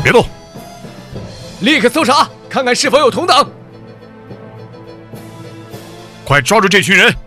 别动！ 立刻搜查，看看是否有同党。 快抓住这群人！